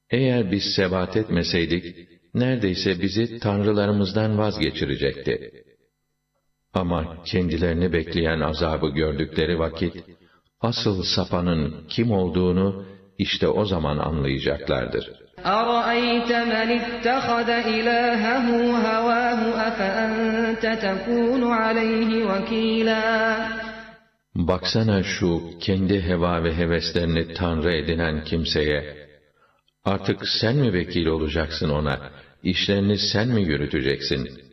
Eğer biz sebat etmeseydik, neredeyse bizi tanrılarımızdan vazgeçirecekti. Ama kendilerini bekleyen azabı gördükleri vakit, asıl sapanın kim olduğunu işte o zaman anlayacaklardır. أَرَأَيْتَ مَنِ اتَّخَذَ إِلَٰهَهُ هَوَاهُ أَفَأَنتَ تَكُونُ عَلَيْهِ وَكِيلًا Baksana şu kendi heva ve heveslerini tanrı edinen kimseye, artık sen mi vekil olacaksın ona, işlerini sen mi yürüteceksin?